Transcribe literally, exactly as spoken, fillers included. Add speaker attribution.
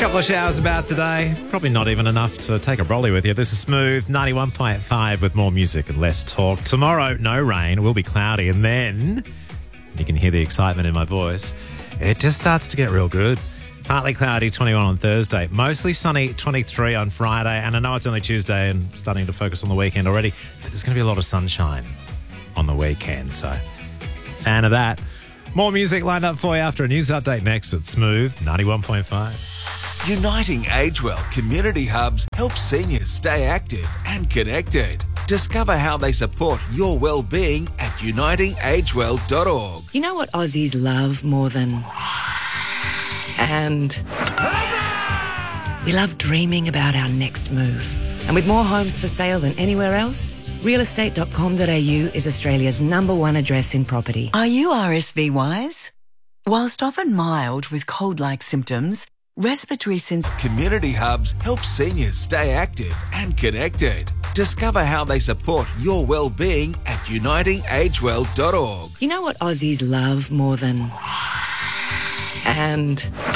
Speaker 1: Couple of showers about today. Probably not even enough to take a brolly with you. This is Smooth, ninety-one point five with more music and less talk. Tomorrow, no rain. It will be cloudy. And then, you can hear the excitement in my voice, it just starts to get real good. Partly cloudy, twenty-one on Thursday. Mostly sunny, twenty-three on Friday. And I know it's only Tuesday and starting to focus on the weekend already, but there's going to be a lot of sunshine on the weekend. So, fan of that. More music lined up for you after a news update next at Smooth, ninety-one point five.
Speaker 2: Uniting AgeWell Community Hubs helps seniors stay active and connected. Discover how they support your well-being at uniting age well dot org.
Speaker 3: You know what Aussies love more than... And... We love dreaming about our next move. And with more homes for sale than anywhere else, real estate dot com dot a u is Australia's number one address in property.
Speaker 4: Are you R S V wise? Whilst often mild with cold-like symptoms, respiratory symptoms...
Speaker 2: Community Hubs help seniors stay active and connected. Discover how they support your well-being at uniting age well dot org.
Speaker 3: You know what Aussies love more than... And...